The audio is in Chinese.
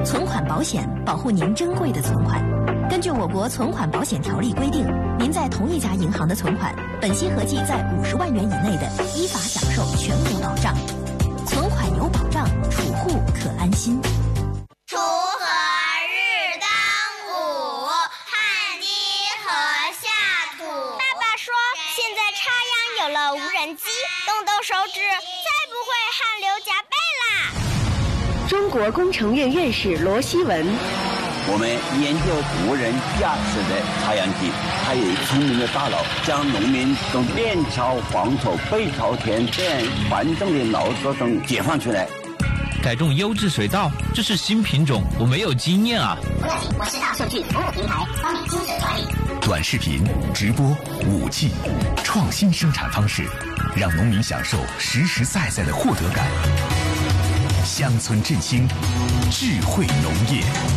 存款保险保护您珍贵的存款。根据我国存款保险条例规定，您在同一家银行的存款，本息合计在50万元以内的，依法享受全额保障。存款有保障，储户可安心。 锄禾日当午，汗滴禾下土。 爸爸说，现在插秧有了无人机，动动手指，再不会汗流浃背啦。 中国工程院院士罗希文。 我们研究无人驾驶的插秧机，它有聪明的大脑，将农民从面朝黄土背朝天这样繁重的劳作中解放出来。 改种优质水稻，这是新品种，我没有经验啊。 不要紧，我是大数据服务平台，帮你精准管理。 短视频、直播、5G，创新生产方式，让农民享受实实在在的获得感。乡村振兴，智慧农业。